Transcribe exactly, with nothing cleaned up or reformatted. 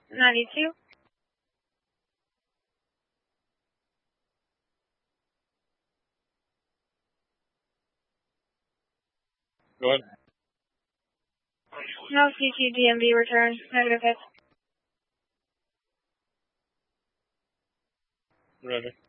ninety-two. Go ahead. No C Q D M V return. Negative hits. Ready.